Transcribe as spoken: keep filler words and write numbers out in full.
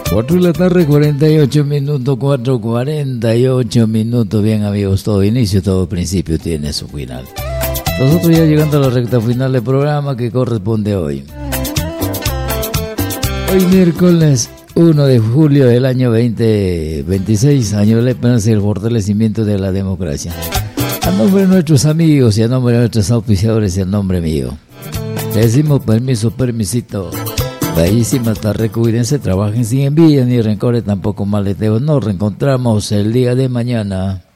cuatro de la tarde, cuarenta y ocho minutos, cuatro, cuarenta y ocho minutos. Bien, amigos, todo inicio, todo principio tiene su final. Nosotros ya llegando a la recta final del programa que corresponde hoy. Hoy miércoles uno de julio del año veinte veintiséis, año de la esperanza y el fortalecimiento de la democracia. A nombre de nuestros amigos y a nombre de nuestros auspiciadores y a nombre mío, le decimos permiso, permisito. Bellísima tarde, cuídense, trabajen sin envidia ni rencores, tampoco maleteos. Nos reencontramos el día de mañana.